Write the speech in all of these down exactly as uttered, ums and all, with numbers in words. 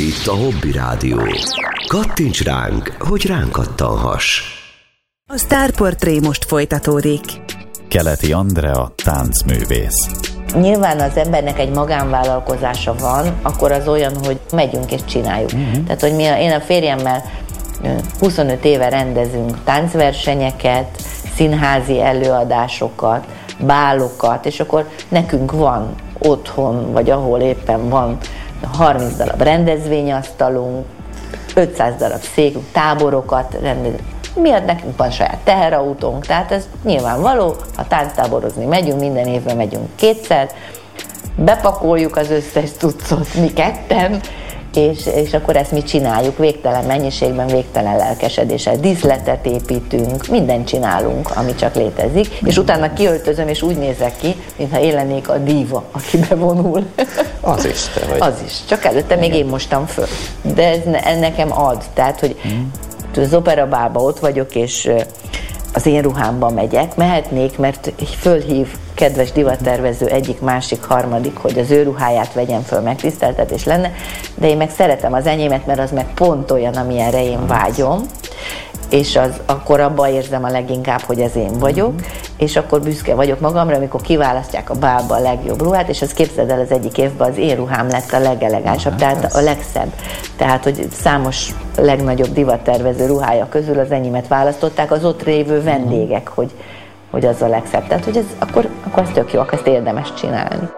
Itt a Hobby Rádió. Kattints ránk, hogy ránk kattanhass. A Sztárportré most folytatódik. Keleti Andrea, táncművész. Nyilván az embernek egy magánvállalkozása van, akkor az olyan, hogy megyünk és csináljuk. Uh-huh. Tehát, hogy mi a, én a férjemmel huszonöt éve rendezünk táncversenyeket, színházi előadásokat, bálokat, és akkor nekünk van otthon, vagy ahol éppen van harminc darab rendezvényasztalunk, ötszáz darab székünk, táborokat rendezünk. Miatt nekünk van saját teherautónk, tehát ez nyilvánvaló, ha tánctáborozni megyünk, minden évben megyünk kétszer, bepakoljuk az összes cuccot mi ketten, és, és akkor ezt mi csináljuk végtelen mennyiségben, végtelen lelkesedéssel, díszletet építünk, mindent csinálunk, ami csak létezik, és utána kiöltözöm, és úgy nézek ki, mintha én lennék a díva, aki bevonul. Az is te vagy. Az is, csak előtte még én mostam föl. De ez ne, nekem ad, tehát, hogy hmm. az operabálba ott vagyok, és az én ruhámba megyek, mehetnék, mert fölhív kedves divattervező egyik, másik, harmadik, hogy az ő ruháját vegyem föl, megtiszteltetés lenne, de én meg szeretem az enyémet, mert az meg pont olyan, amilyenre én vágyom, és az, akkor abban érzem a leginkább, hogy ez én vagyok, és akkor büszke vagyok magamra, amikor kiválasztják a bálba a legjobb ruhát, és azt képzeld el, az egyik évben az én ruhám lett a legelegánsabb, tehát a legszebb. Tehát, hogy számos legnagyobb divattervező ruhája közül az enyémet választották, az ott lévő vendégek, hogy, hogy az a legszebb. Tehát, hogy ez, akkor, akkor ez tök jó, akkor ezt érdemes csinálni.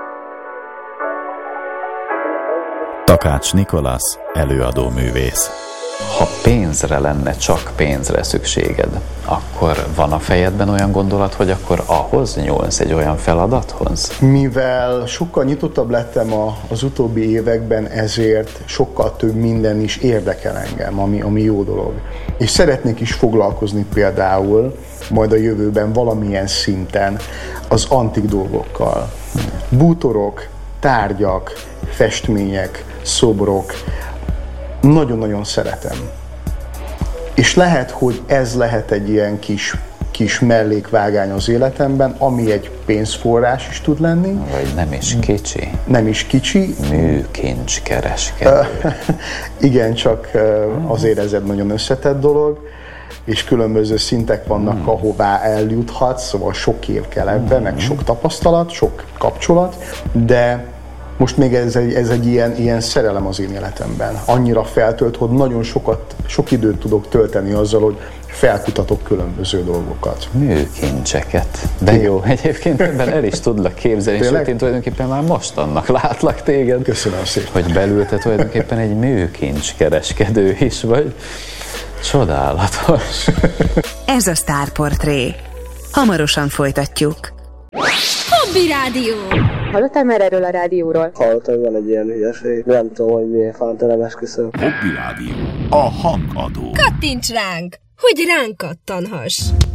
Takács Nikolasz, előadó művész. Ha pénzre lenne, csak pénzre szükséged, akkor van a fejedben olyan gondolat, hogy akkor ahhoz nyúlsz, egy olyan feladathoz? Mivel sokkal nyitottabb lettem a, az utóbbi években, ezért sokkal több minden is érdekel engem, ami, ami jó dolog. És szeretnék is foglalkozni például majd a jövőben valamilyen szinten az antik dolgokkal. Bútorok, tárgyak, festmények, szobrok, nagyon-nagyon szeretem. És lehet, hogy ez lehet egy ilyen kis, kis mellékvágány az életemben, ami egy pénzforrás is tud lenni. Vagy nem is kicsi. Nem is kicsi. Műkincskereskedő. Igen, csak azért ez egy nagyon összetett dolog, és különböző szintek vannak, hmm. ahová eljuthatsz, szóval sok év kell ebbe, hmm. meg sok tapasztalat, sok kapcsolat, de most még ez egy, ez egy ilyen, ilyen szerelem az én életemben. Annyira feltölt, hogy nagyon sokat, sok időt tudok tölteni azzal, hogy felkutatok különböző dolgokat. Műkincseket. De jó, egyébként ebben el is tudlak képzelni, sőt én tulajdonképpen már most annak látlak téged. Köszönöm szépen. Hogy belül te tulajdonképpen egy műkincskereskedő is vagy. Csodálatos. Ez a Sztárportré. Hamarosan folytatjuk. Hobby Rádió. Hallottál már erről a rádióról? Hallottam, hogy van egy ilyen hülyeség. Nem tudom, hogy miért fánt, nem esküszöm. Hobby Rádió. A hangadó. Kattints ránk, hogy ránk kattanhass.